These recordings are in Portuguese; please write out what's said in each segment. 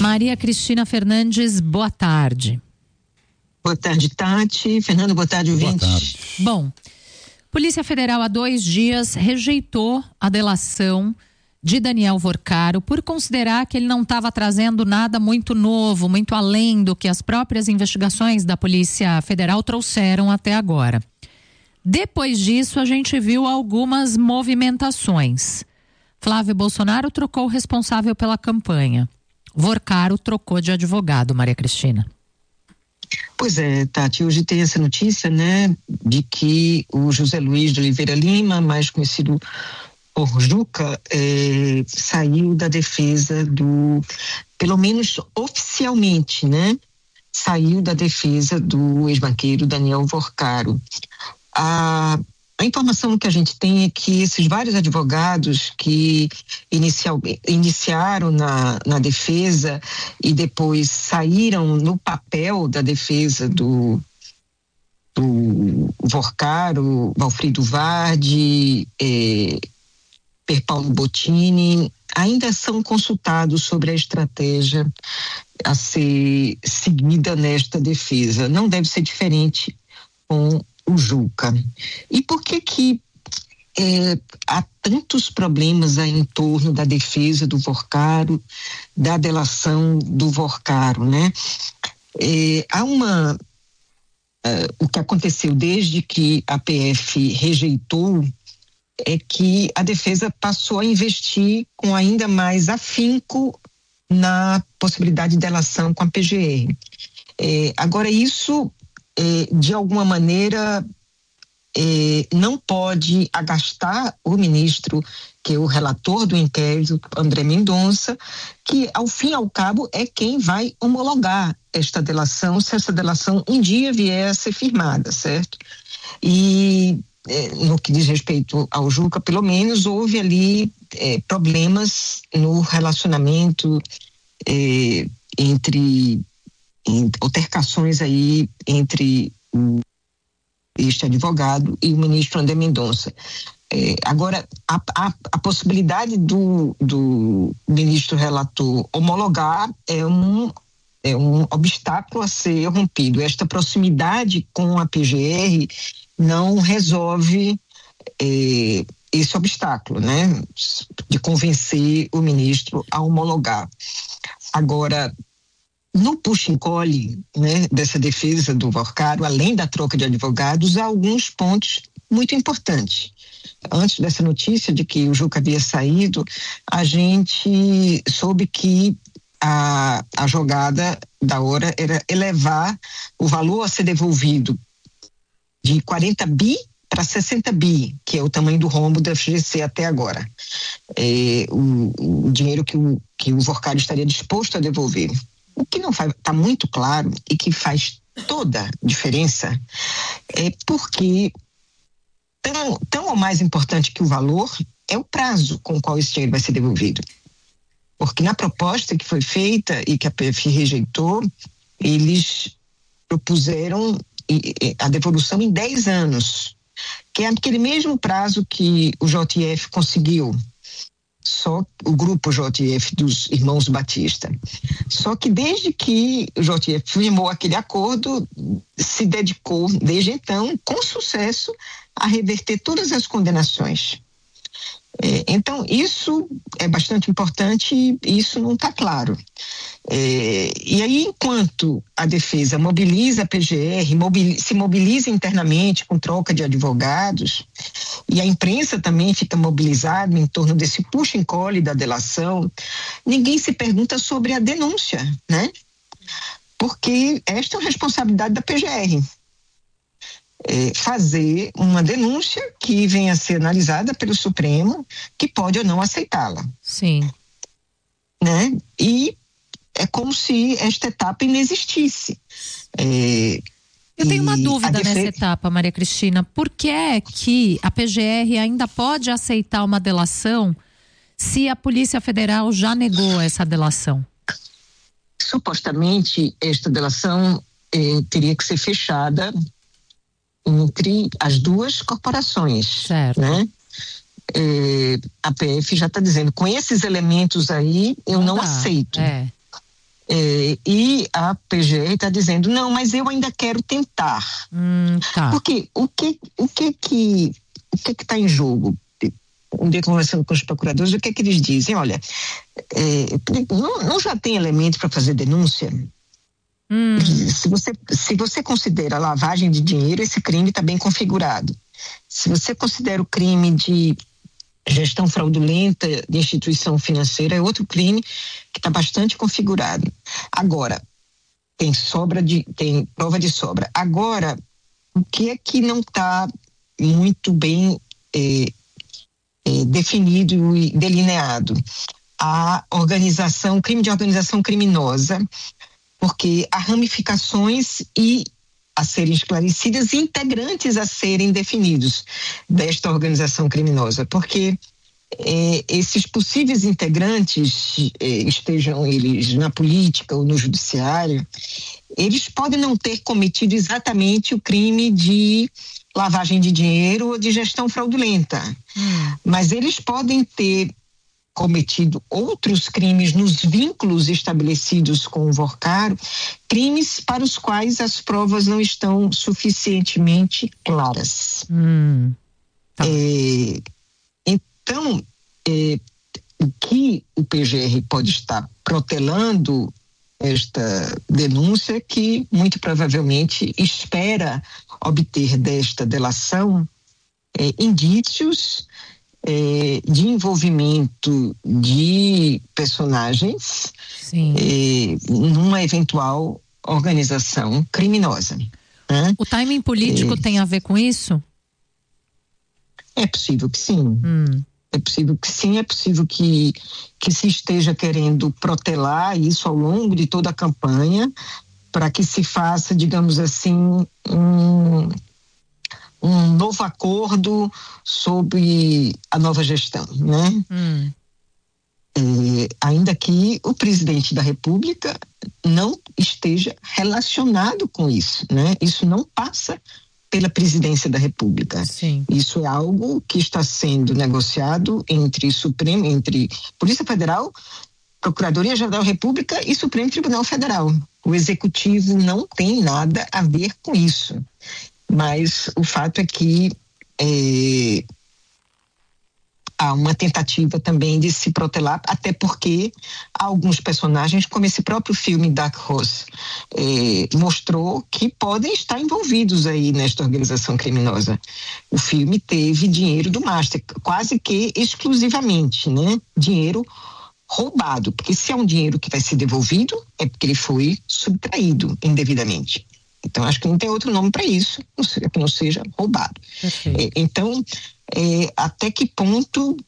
Maria Cristina Fernandes, boa tarde. Boa tarde, Tati. Fernando, boa tarde, ouvintes. Boa tarde. Bom, Polícia Federal há 2 dias rejeitou a delação de Daniel Vorcaro por considerar que ele não estava trazendo nada muito novo, muito além do que as próprias investigações da Polícia Federal trouxeram até agora. Depois disso, a gente viu algumas movimentações. Flávio Bolsonaro trocou o responsável pela campanha. Vorcaro trocou de advogado, Maria Cristina. Pois é, Tati, hoje tem essa notícia, né, de que o José Luiz de Oliveira Lima, mais conhecido por Juca, saiu da defesa pelo menos oficialmente, né, saiu da defesa do ex-banqueiro Daniel Vorcaro. A informação que a gente tem é que esses vários advogados que iniciaram na defesa e depois saíram no papel da defesa do Vorcaro, Valfrido Vardi, Pierpaolo Bottini, ainda são consultados sobre a estratégia a ser seguida nesta defesa. Não deve ser diferente com o Juca. E por que há tantos problemas aí em torno da defesa do Vorcaro, da delação do Vorcaro, né? O que aconteceu desde que a PF rejeitou é que a defesa passou a investir com ainda mais afinco na possibilidade de delação com a PGR. Agora, isso de alguma maneira não pode agastar o ministro, que é o relator do inquérito, André Mendonça, que ao fim e ao cabo é quem vai homologar esta delação, se essa delação um dia vier a ser firmada, certo? E no que diz respeito ao Juca, pelo menos houve ali problemas no relacionamento altercações aí entre este advogado e o ministro André Mendonça. Agora, a possibilidade do ministro relator homologar é um obstáculo a ser rompido. Esta proximidade com a PGR não resolve esse obstáculo, né, de convencer o ministro a homologar. Agora, no puxa-encolhe, né, dessa defesa do Vorcaro, além da troca de advogados, há alguns pontos muito importantes. Antes dessa notícia de que o Juca havia saído, a gente soube que a jogada da hora era elevar o valor a ser devolvido de 40 bi para 60 bi, que é o tamanho do rombo da FGC até agora. O dinheiro que o Vorcaro estaria disposto a devolver. O que não está muito claro e que faz toda a diferença é porque tão ou mais importante que o valor é o prazo com o qual esse dinheiro vai ser devolvido. Porque na proposta que foi feita e que a PF rejeitou, eles propuseram a devolução em 10 anos, que é aquele mesmo prazo que o JF conseguiu. Só o grupo JF dos Irmãos Batista. Só que desde que o JF firmou aquele acordo, se dedicou, desde então, com sucesso, a reverter todas as condenações. Então, isso é bastante importante e isso não está claro. E aí, enquanto a defesa mobiliza a PGR, se mobiliza internamente com troca de advogados, e a imprensa também fica mobilizada em torno desse puxa-encolhe da delação, ninguém se pergunta sobre a denúncia, né? Porque esta é uma responsabilidade da PGR. Fazer uma denúncia que venha a ser analisada pelo Supremo, que pode ou não aceitá-la. Sim. Né? E é como se esta etapa inexistisse. Eu tenho uma dúvida nessa etapa, Maria Cristina. Por que é que a PGR ainda pode aceitar uma delação se a Polícia Federal já negou essa delação? Supostamente, esta delação teria que ser fechada entre as duas corporações. Certo. Né? A PF já está dizendo, com esses elementos aí, eu não aceito. E a PGR está dizendo, não, mas eu ainda quero tentar. Tá. Porque o que está em jogo? Um dia conversando com os procuradores, o que é que eles dizem? Olha, não já tem elemento para fazer denúncia? Se você considera lavagem de dinheiro, esse crime está bem configurado. Se você considera o crime de gestão fraudulenta de instituição financeira, é outro crime que está bastante configurado. Agora, tem prova de sobra. Agora, o que é que não está muito bem definido e delineado? A crime de organização criminosa, porque há ramificações a serem esclarecidas e integrantes a serem definidos desta organização criminosa, porque esses possíveis integrantes, estejam eles na política ou no judiciário, eles podem não ter cometido exatamente o crime de lavagem de dinheiro ou de gestão fraudulenta, mas eles podem ter cometido outros crimes nos vínculos estabelecidos com o Vorcaro, crimes para os quais as provas não estão suficientemente claras. Tá. Então, o que o PGR pode estar protelando esta denúncia, que muito provavelmente espera obter desta delação indícios de envolvimento de personagens numa eventual organização criminosa. Né? O timing político tem a ver com isso? É possível que sim. É possível que sim, é possível que se esteja querendo protelar isso ao longo de toda a campanha, para que se faça, digamos assim, um novo acordo sobre a nova gestão, né? Ainda que o presidente da República não esteja relacionado com isso, né? Isso não passa pela presidência da República. Sim. Isso é algo que está sendo negociado entre Polícia Federal, Procuradoria-Geral da República e Supremo Tribunal Federal. O Executivo não tem nada a ver com isso. Mas o fato é que há uma tentativa também de se protelar, até porque há alguns personagens, como esse próprio filme Dark Horse, mostrou que podem estar envolvidos aí nesta organização criminosa. O filme teve dinheiro do Master, quase que exclusivamente, né? Dinheiro roubado, porque se é um dinheiro que vai ser devolvido, é porque ele foi subtraído indevidamente. Então, acho que não tem outro nome para isso, que não seja roubado. Então, até que ponto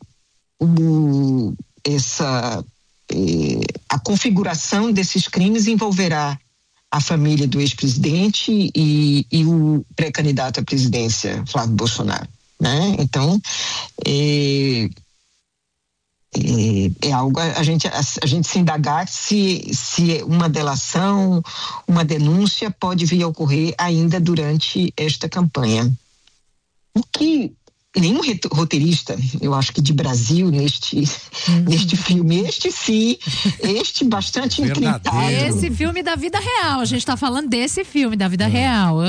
a configuração desses crimes envolverá a família do ex-presidente e o pré-candidato à presidência, Flávio Bolsonaro, né? Então, é algo a gente se indagar se uma delação, uma denúncia pode vir a ocorrer ainda durante esta campanha. O que nenhum roteirista, eu acho que de Brasil, neste filme, este bastante encrencado. Esse filme da vida real, a gente está falando desse filme da vida real.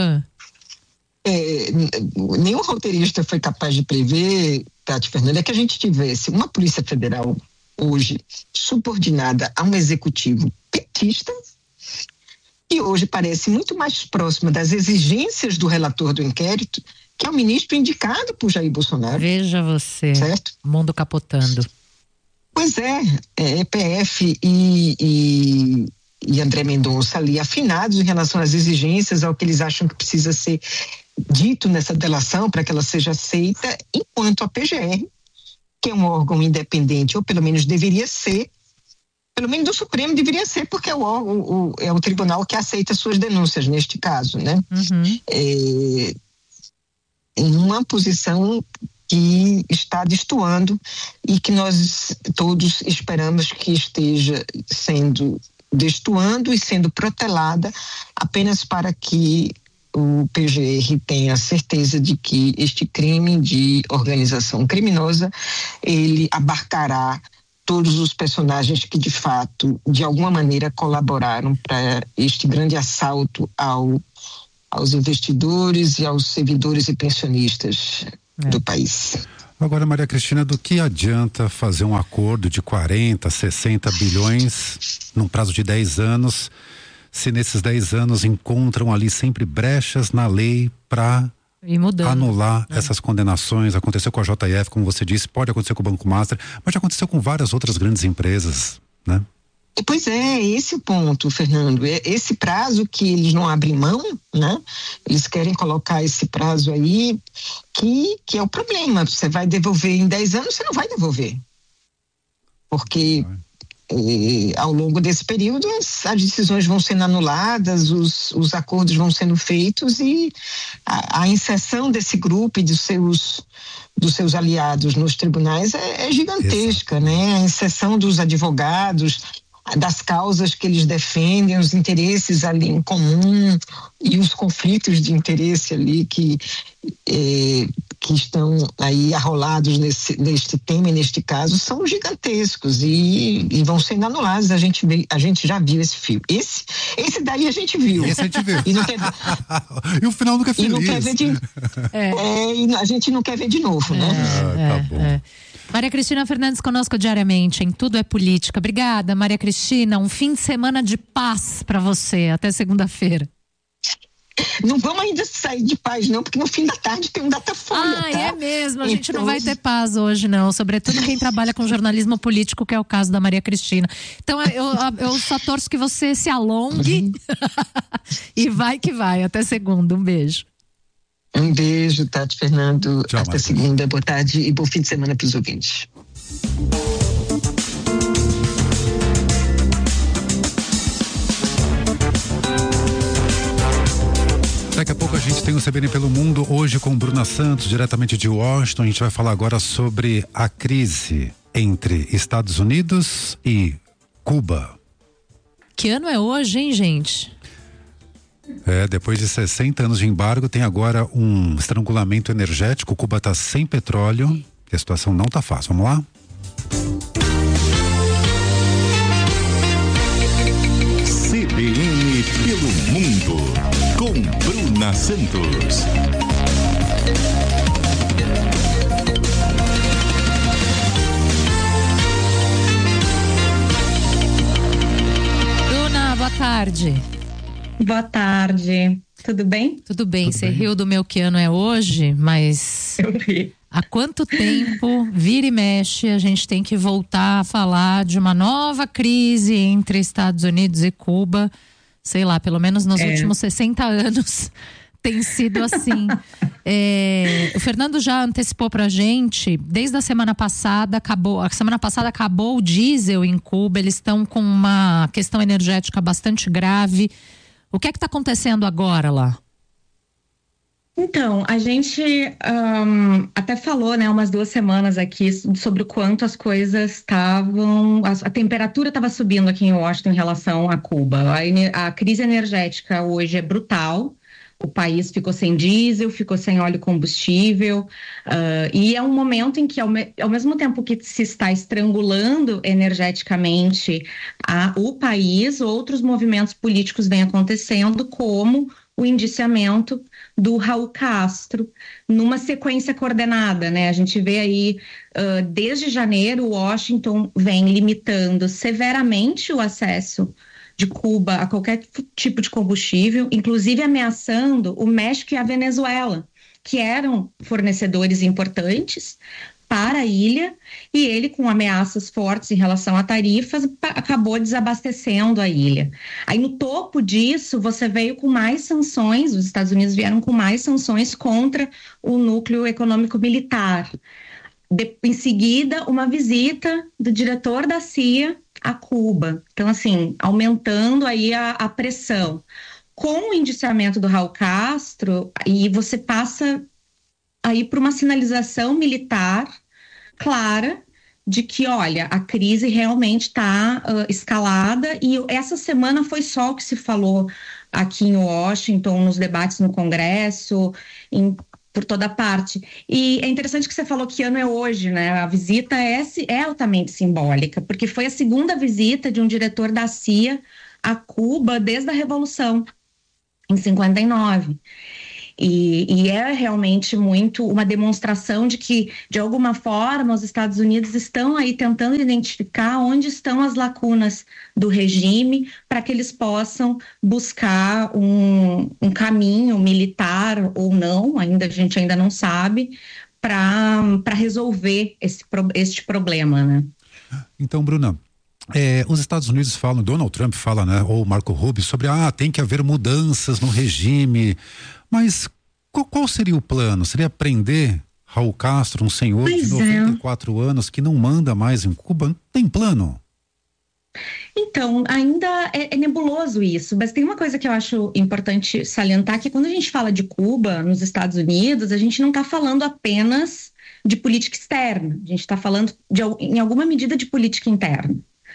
Nenhum roteirista foi capaz de prever, Tati Fernanda, que a gente tivesse uma Polícia Federal hoje subordinada a um executivo petista, que hoje parece muito mais próxima das exigências do relator do inquérito, que é o ministro indicado por Jair Bolsonaro. Veja você, certo? Mundo capotando. Pois EPF e André Mendonça ali afinados em relação às exigências, ao que eles acham que precisa ser dito nessa delação para que ela seja aceita, enquanto a PGR, que é um órgão independente, ou pelo menos deveria ser, pelo menos do Supremo deveria ser, porque é o tribunal que aceita suas denúncias neste caso, né? Em uma posição que está destoando e que nós todos esperamos que esteja sendo destoando e sendo protelada apenas para que o PGR tenha certeza de que este crime de organização criminosa, ele abarcará todos os personagens que de fato, de alguma maneira, colaboraram para este grande assalto aos investidores e aos servidores e pensionistas do país. Agora, Maria Cristina, do que adianta fazer um acordo de 40, 60 bilhões num prazo de 10 anos, se nesses 10 anos encontram ali sempre brechas na lei para anular essas condenações? Aconteceu com a JF, como você disse, pode acontecer com o Banco Master, mas já aconteceu com várias outras grandes empresas, né? Pois é, esse o ponto, Fernando. Esse prazo que eles não abrem mão, né? Eles querem colocar esse prazo aí, que é o problema. Você vai devolver em 10 anos, você não vai devolver. Porque ao longo desse período as decisões vão sendo anuladas, os acordos vão sendo feitos e a inserção desse grupo e dos seus aliados nos tribunais é gigantesca. Exato. Né? A inserção dos advogados, das causas que eles defendem, os interesses ali em comum e os conflitos de interesse ali que estão aí arrolados neste tema e neste caso são gigantescos e vão sendo anulados. A gente já viu esse filme. Esse daí a gente viu. Esse a gente viu. E o final nunca é feliz. E não quer ver e a gente não quer ver de novo, né? Tá bom. Maria Cristina Fernandes conosco diariamente em Tudo é Política. Obrigada, Maria Cristina. Um fim de semana de paz para você. Até segunda-feira. Não vamos ainda sair de paz, não, porque no fim da tarde tem um Datafolha. Tá? É mesmo. A gente não vai ter paz hoje, não. Sobretudo quem trabalha com jornalismo político, que é o caso da Maria Cristina. Então, eu só torço que você se alongue e vai que vai. Até segunda. Um beijo. Um beijo, Tati, Fernando. Tchau, até segunda, boa tarde e bom fim de semana para os ouvintes. Daqui a pouco a gente tem o CBN pelo Mundo, hoje com Bruna Santos, diretamente de Washington. A gente vai falar agora sobre a crise entre Estados Unidos e Cuba. Que ano é hoje, hein, gente? Depois de 60 anos de embargo, tem agora um estrangulamento energético. Cuba está sem petróleo e a situação não está fácil. Vamos lá? CBN pelo Mundo, com Bruna Santos. Bruna, boa tarde. Boa tarde, tudo bem? Tudo bem, você riu do meu que ano é hoje, mas eu ri. Há quanto tempo, vira e mexe, a gente tem que voltar a falar de uma nova crise entre Estados Unidos e Cuba, sei lá, pelo menos nos últimos 60 anos tem sido assim. O Fernando já antecipou pra gente, desde a semana passada acabou o diesel em Cuba, eles estão com uma questão energética bastante grave. O que é que está acontecendo agora lá? Então, a gente até falou, né, umas 2 semanas aqui sobre o quanto as coisas estavam... A temperatura estava subindo aqui em Washington em relação a Cuba. A crise energética hoje é brutal. O país ficou sem diesel, ficou sem óleo combustível, e é um momento em que, ao mesmo tempo que se está estrangulando energeticamente o país, outros movimentos políticos vêm acontecendo, como o indiciamento do Raul Castro, numa sequência coordenada, né? A gente vê aí, desde janeiro, Washington vem limitando severamente o acesso de Cuba a qualquer tipo de combustível, inclusive ameaçando o México e a Venezuela, que eram fornecedores importantes para a ilha, e ele, com ameaças fortes em relação a tarifas, acabou desabastecendo a ilha. Aí, no topo disso, você veio com mais sanções, os Estados Unidos vieram com mais sanções contra o núcleo econômico militar. Em seguida, uma visita do diretor da CIA a Cuba. Então, assim, aumentando aí a pressão. Com o indiciamento do Raul Castro, aí você passa aí por uma sinalização militar clara de que, olha, a crise realmente está escalada, e essa semana foi só o que se falou aqui em Washington, nos debates no Congresso, em por toda parte. E é interessante que você falou que ano é hoje, né? A visita é altamente simbólica, porque foi a segunda visita de um diretor da CIA a Cuba desde a Revolução, em 59. E é realmente muito uma demonstração de que, de alguma forma, os Estados Unidos estão aí tentando identificar onde estão as lacunas do regime para que eles possam buscar um caminho militar ou não, a gente ainda não sabe, para resolver este problema, né? Então, Bruna, os Estados Unidos falam, Donald Trump fala, né, ou Marco Rubio, sobre tem que haver mudanças no regime, mas qual seria o plano? Seria prender Raul Castro, um senhor de 94 anos que não manda mais em Cuba? Não tem plano? Então, ainda é nebuloso isso, mas tem uma coisa que eu acho importante salientar, que quando a gente fala de Cuba nos Estados Unidos, a gente não está falando apenas de política externa, a gente está falando em alguma medida de política interna.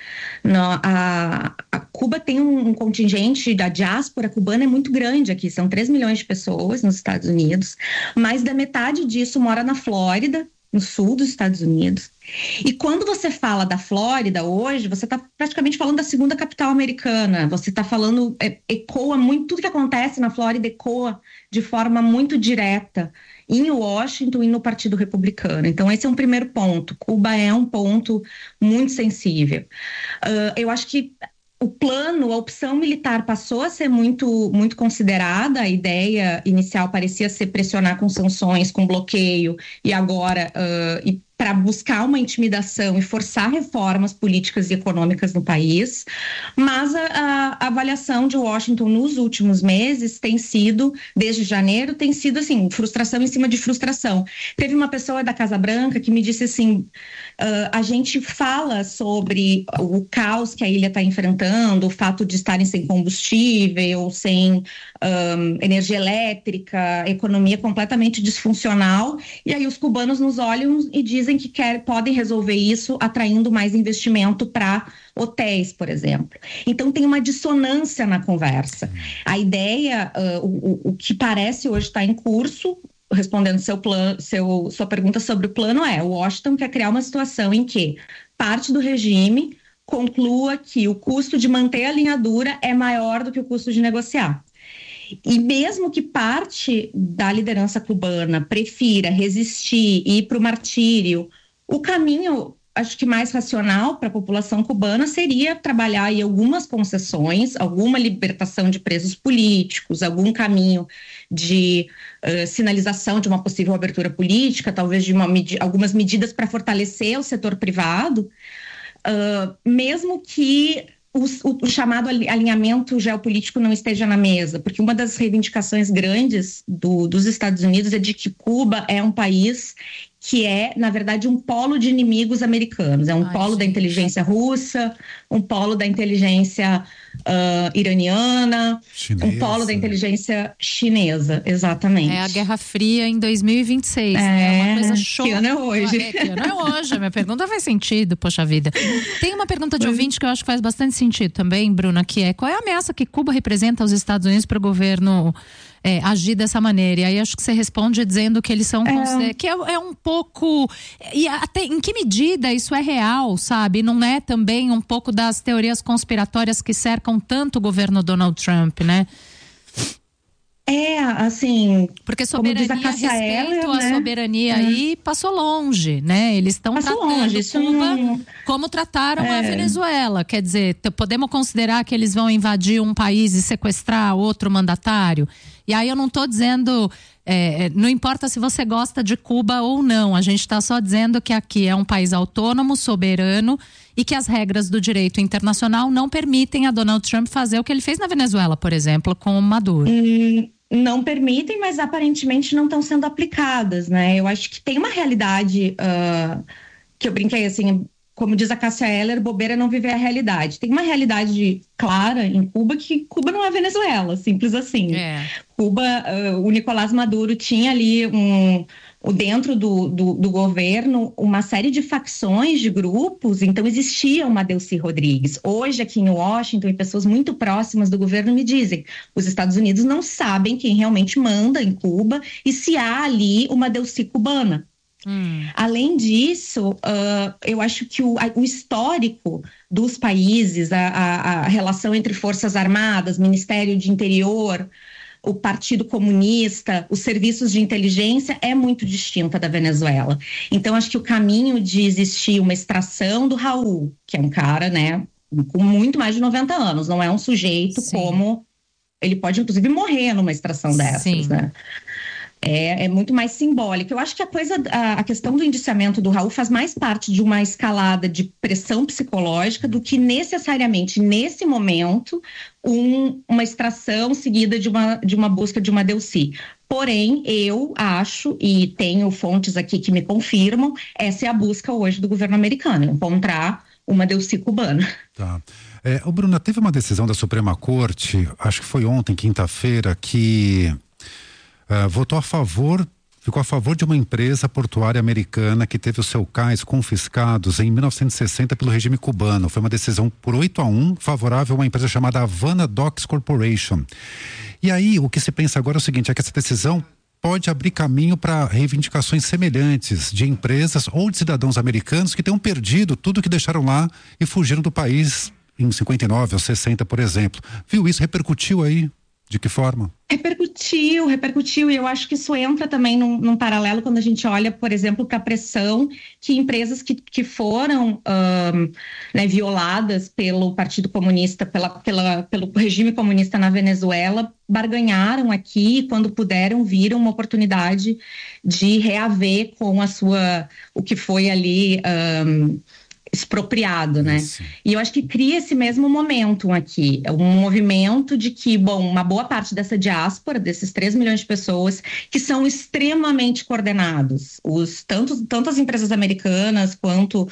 A Cuba tem um contingente da diáspora cubana é muito grande aqui, são 3 milhões de pessoas nos Estados Unidos, mais da metade disso mora na Flórida, no sul dos Estados Unidos. E quando você fala da Flórida hoje, você está praticamente falando da segunda capital americana, você está falando, ecoa muito, tudo que acontece na Flórida ecoa de forma muito direta em Washington e no Partido Republicano. Então, esse é um primeiro ponto. Cuba é um ponto muito sensível. Eu acho que o plano, a opção militar passou a ser muito, muito considerada. A ideia inicial parecia ser pressionar com sanções, com bloqueio, e agora para buscar uma intimidação e forçar reformas políticas e econômicas no país, mas a avaliação de Washington nos últimos meses tem sido, desde janeiro, tem sido assim, frustração em cima de frustração. Teve uma pessoa da Casa Branca que me disse assim, a gente fala sobre o caos que a ilha está enfrentando, o fato de estarem sem combustível, sem energia elétrica, economia completamente disfuncional, e aí os cubanos nos olham e dizem que podem resolver isso atraindo mais investimento para hotéis, por exemplo. Então tem uma dissonância na conversa. A ideia, o que parece hoje estar em curso, respondendo sua pergunta sobre o plano, o Washington quer criar uma situação em que parte do regime conclua que o custo de manter a linha dura é maior do que o custo de negociar. E mesmo que parte da liderança cubana prefira resistir e ir para o martírio, o caminho, acho que mais racional para a população cubana seria trabalhar em algumas concessões, alguma libertação de presos políticos, algum caminho de sinalização de uma possível abertura política, talvez de algumas medidas para fortalecer o setor privado, mesmo que o chamado alinhamento geopolítico não esteja na mesa, porque uma das reivindicações grandes dos Estados Unidos é de que Cuba é um país que é, na verdade, um polo de inimigos americanos. É um polo da inteligência russa, um polo da inteligência iraniana, chinesa. Um polo da inteligência chinesa, exatamente. É a Guerra Fria em 2026, né? É uma coisa show. Que ano é hoje? Que ano é hoje? A minha pergunta faz sentido, poxa vida. Tem uma pergunta de ouvinte que eu acho que faz bastante sentido também, Bruna, que é: qual é a ameaça que Cuba representa aos Estados Unidos para o governo agir dessa maneira? E aí acho que você responde dizendo que eles são que é um pouco, e até em que medida isso é real, sabe? Não é também um pouco das teorias conspiratórias que cercam tanto o governo Donald Trump, né? Assim, porque soberania, respeito à soberania aí passou longe, né? Eles estão tratando Cuba como trataram a Venezuela. Quer dizer, podemos considerar que eles vão invadir um país e sequestrar outro mandatário? E aí eu não estou dizendo, não importa se você gosta de Cuba ou não, a gente está só dizendo que aqui é um país autônomo, soberano, e que as regras do direito internacional não permitem a Donald Trump fazer o que ele fez na Venezuela, por exemplo, com o Maduro. Não permitem, mas aparentemente não estão sendo aplicadas, né? Eu acho que tem uma realidade que eu brinquei assim, como diz a Cássia Eller, bobeira não viver a realidade. Tem uma realidade clara em Cuba que Cuba não é Venezuela, simples assim. Cuba, o Nicolás Maduro tinha ali dentro do governo, uma série de facções, de grupos. Então existia uma Delcy Rodrigues. Hoje, aqui em Washington, e pessoas muito próximas do governo me dizem: os Estados Unidos não sabem quem realmente manda em Cuba e se há ali uma Delcy cubana. Além disso, eu acho que o histórico dos países, a relação entre Forças Armadas, Ministério de Interior, o Partido Comunista, os serviços de inteligência é muito distinta da Venezuela. Então, acho que o caminho de existir uma extração do Raul, que é um cara, né, com muito mais de 90 anos, não é um sujeito como... Ele pode, inclusive, morrer numa extração dessas, né? É muito mais simbólico. Eu acho que a questão do indiciamento do Raul faz mais parte de uma escalada de pressão psicológica do que necessariamente, nesse momento, uma extração seguida de uma busca de uma Delcy. Porém, eu acho, e tenho fontes aqui que me confirmam, essa é a busca hoje do governo americano, encontrar uma Delcy cubana. Tá. Bruna, teve uma decisão da Suprema Corte, acho que foi ontem, quinta-feira, que... ficou a favor de uma empresa portuária americana que teve os seus cais confiscados em 1960 pelo regime cubano. Foi uma decisão por 8-1, favorável a uma empresa chamada Havana Docks Corporation. E aí, o que se pensa agora é o seguinte, é que essa decisão pode abrir caminho para reivindicações semelhantes de empresas ou de cidadãos americanos que tenham perdido tudo que deixaram lá e fugiram do país em 59 ou 60, por exemplo. Viu isso? Repercutiu aí? De que forma? Repercutiu, e eu acho que isso entra também num paralelo quando a gente olha, por exemplo, para a pressão que empresas que foram violadas pelo Partido Comunista, pelo regime comunista na Venezuela, barganharam aqui, quando puderam, viram uma oportunidade de reaver com o que foi ali... expropriado, né? Isso. E eu acho que cria esse mesmo momento aqui, um movimento de que, uma boa parte dessa diáspora, desses 3 milhões de pessoas, que são extremamente coordenados, tanto as empresas americanas quanto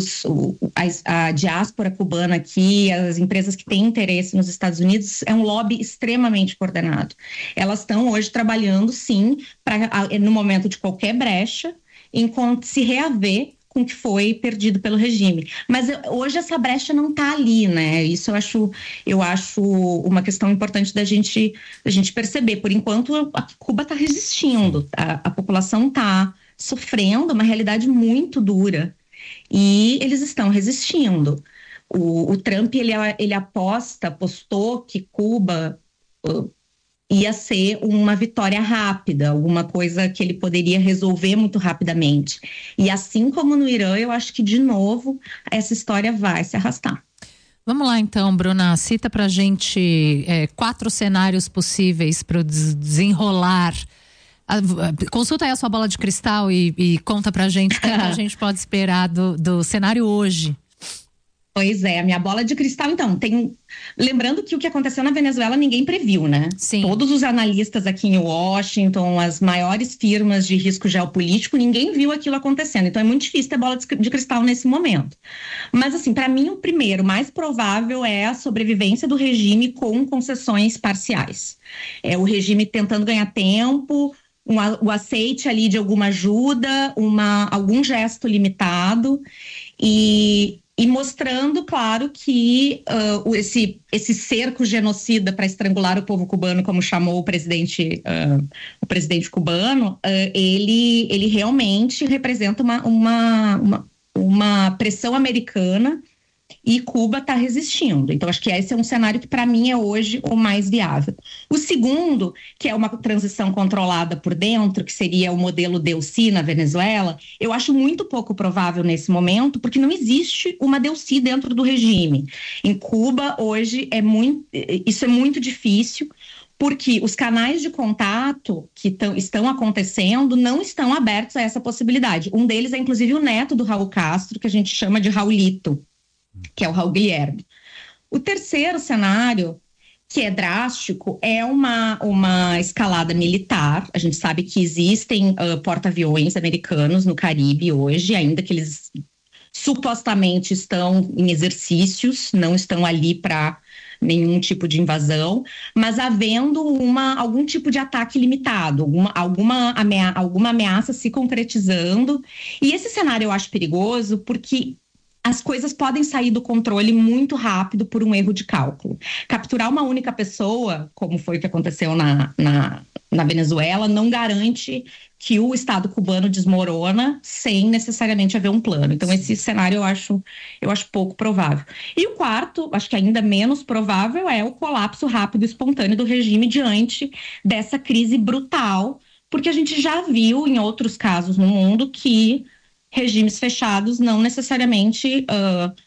a diáspora cubana aqui, as empresas que têm interesse nos Estados Unidos, é um lobby extremamente coordenado. Elas estão hoje trabalhando, sim, no momento de qualquer brecha, enquanto se reaver com o que foi perdido pelo regime. Mas hoje essa brecha não está ali, né? Isso eu acho uma questão importante da gente perceber. Por enquanto, a Cuba está resistindo, a população está sofrendo uma realidade muito dura e eles estão resistindo. O Trump, ele apostou que Cuba... ia ser uma vitória rápida, alguma coisa que ele poderia resolver muito rapidamente. E assim como no Irã, eu acho que, de novo, essa história vai se arrastar. Vamos lá então, Bruna, cita pra gente 4 cenários possíveis para o desenrolar. Consulta aí a sua bola de cristal e conta pra gente o que a gente pode esperar do cenário hoje. Pois é, a minha bola de cristal, então, lembrando que o que aconteceu na Venezuela ninguém previu, né? Sim. Todos os analistas aqui em Washington, as maiores firmas de risco geopolítico, ninguém viu aquilo acontecendo. Então é muito difícil ter bola de cristal nesse momento. Mas, assim, para mim, o primeiro, mais provável é a sobrevivência do regime com concessões parciais. É o regime tentando ganhar tempo, o aceite ali de alguma ajuda, algum gesto limitado e mostrando, claro, que esse cerco genocida para estrangular o povo cubano, como chamou o presidente cubano, ele realmente representa uma pressão americana e Cuba está resistindo. Então, acho que esse é um cenário que, para mim, é hoje o mais viável. O segundo, que é uma transição controlada por dentro, que seria o modelo Delcy na Venezuela, eu acho muito pouco provável nesse momento, porque não existe uma Delcy dentro do regime. Em Cuba, hoje, isso é muito difícil, porque os canais de contato que estão acontecendo não estão abertos a essa possibilidade. Um deles é, inclusive, o neto do Raul Castro, que a gente chama de Raulito, que é o Raul Guilherme. O terceiro cenário, que é drástico, é uma escalada militar. A gente sabe que existem porta-aviões americanos no Caribe hoje, ainda que eles supostamente estão em exercícios, não estão ali para nenhum tipo de invasão, mas havendo algum tipo de ataque limitado, alguma ameaça se concretizando. E esse cenário eu acho perigoso porque as coisas podem sair do controle muito rápido por um erro de cálculo. Capturar uma única pessoa, como foi o que aconteceu na Venezuela, não garante que o Estado cubano desmorona sem necessariamente haver um plano. Então, esse cenário eu acho pouco provável. E o quarto, acho que ainda menos provável, é o colapso rápido e espontâneo do regime diante dessa crise brutal, porque a gente já viu em outros casos no mundo que regimes fechados não necessariamente